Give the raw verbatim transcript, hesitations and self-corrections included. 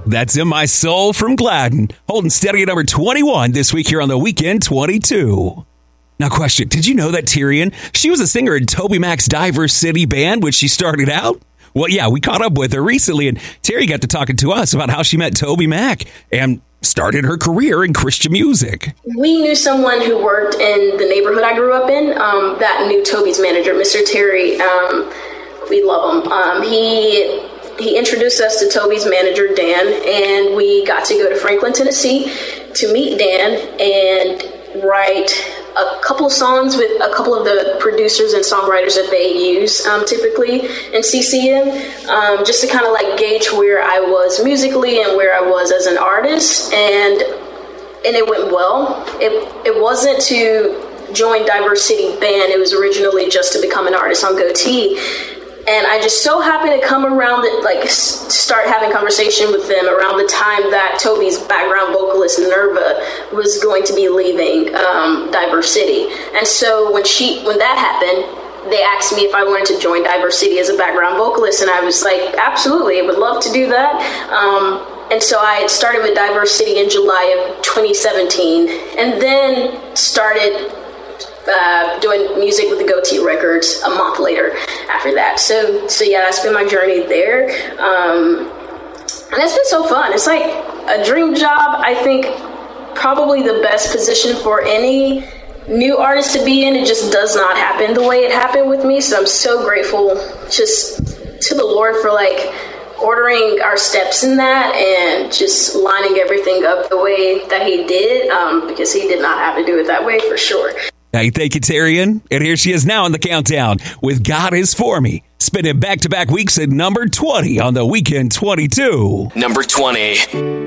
That's In My Soul from Gladden, holding steady at number twenty-one this week here on the Weekend twenty-two. Now, question, did you know that Tyrion, she was a singer in TobyMac's Diverse City band when she started out? Well, yeah, we caught up with her recently, and Terry got to talking to us about how she met TobyMac and started her career in Christian music. We knew someone who worked in the neighborhood I grew up in um, that knew Toby's manager, Mister Terry. Um, we love him. Um, he he introduced us to Toby's manager, Dan, and we got to go to Franklin, Tennessee to meet Dan and write a couple of songs with a couple of the producers and songwriters that they use um, typically in C C M, um, just to kind of like gauge where I was musically and where I was as an artist, and and it went well. It it wasn't to join Diverse City Band. It was originally just to become an artist on Goatee. And I just so happened to come around it, like start having conversation with them around the time that Toby's background vocalist Nerva was going to be leaving um, Diverse City. And so when she, when that happened, they asked me if I wanted to join Diverse City as a background vocalist, and I was like, absolutely, I would love to do that. Um, and so I started with Diverse City in July of twenty seventeen, and then started Uh, doing music with the Goatee Records a month later after that. So, so yeah, that's been my journey there. Um, and it's been so fun. It's like a dream job. I think probably the best position for any new artist to be in. It just does not happen the way it happened with me. So I'm so grateful just to the Lord for like ordering our steps in that and just lining everything up the way that he did, um, because he did not have to do it that way for sure. Hey, thank you, Tyrion. And here she is now in the countdown with God Is For Me, spinning back-to-back weeks at number twenty on the Weekend twenty-two. Number twenty.